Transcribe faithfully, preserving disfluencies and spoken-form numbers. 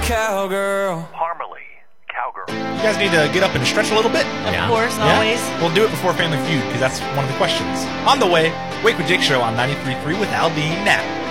cowgirl. Parmalee, cowgirl. You guys need to get up and stretch a little bit? Of Yeah. course, Yeah? always. We'll do it before Family Feud, because that's one of the questions. On the way, Wake with Jake show on ninety-three point three with Al Bean now.